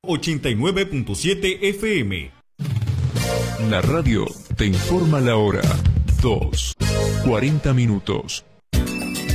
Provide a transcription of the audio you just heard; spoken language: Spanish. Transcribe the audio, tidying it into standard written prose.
89.7 FM. La radio te informa la hora. 2:40.